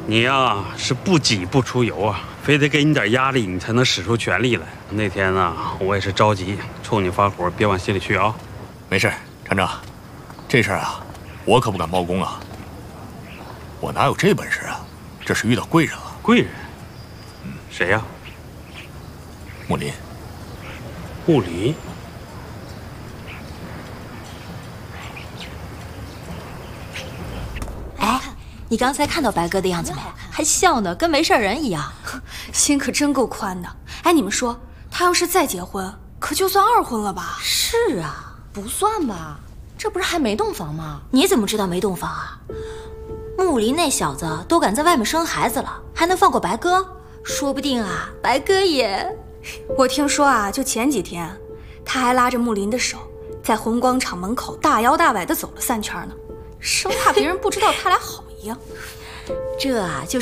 你呀是不挤不出油啊，非得给你点压力，你才能使出全力来。那天啊，我也是着急，冲你发火，别往心里去啊。 没事，厂长，这事儿啊，我可不敢冒功啊。我哪有这本事啊？这是遇到贵人了。 贵人？谁呀？ 木林。 木林？ 哎，你刚才看到白哥的样子没？还笑呢，跟没事人一样。 心可真够宽的。哎，你们说，他要是再结婚，可就算二婚了吧？ 是啊， 不算吧，这不是还没洞房吗？ 你怎么知道没洞房啊？木林那小子都敢在外面生孩子了，还能放过白哥？说不定啊，白哥也…… 我听说啊，就前几天，他还拉着木林的手，在红光厂门口大摇大摆地走了3圈呢，生怕别人不知道他俩好一样。 这啊，就是